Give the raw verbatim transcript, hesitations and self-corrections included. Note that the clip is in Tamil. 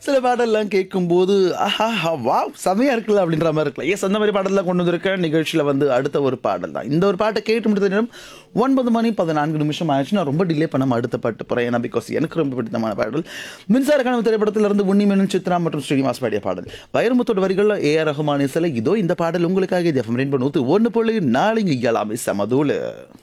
சில பாடல்லாம் கேட்கும்போது ஆஹா வா செமையா இருக்குல்ல அப்படின்ற மாதிரி இருக்கலாம். எஸ், அந்த மாதிரி பாடலாம் கொண்டு வந்திருக்க நிகழ்ச்சியில் வந்து அடுத்த ஒரு பாடல் தான். இந்த ஒரு பாட்டை கேட்டு முடித்த நேரம் ஒன்பது மணி பதினான்கு நிமிஷம் ஆயிடுச்சு. நான் ரொம்ப டிலே பண்ணாமல் அடுத்த பாட்டு போகிறேன். ஏன்னா பிகாஸ் எனக்கு ரொம்ப பிடித்தமான பாடல் மின்சார கனவு திரைப்படத்திலிருந்து உன்னிமேனன் சித்ரா மற்றும் ஸ்ரீனிவாஸ் பாடிய பாடல். வைரமுத்தோட வரிகள் ஏ ஆர் ரஹ்மான் இசையில் இதோ இந்த பாடல் உங்களுக்காக இது எஃப்எம் ரெயின்போ நூற்று ஒன்று புள்ளி நாலு இங்கே எல்லாமே சமதூள்.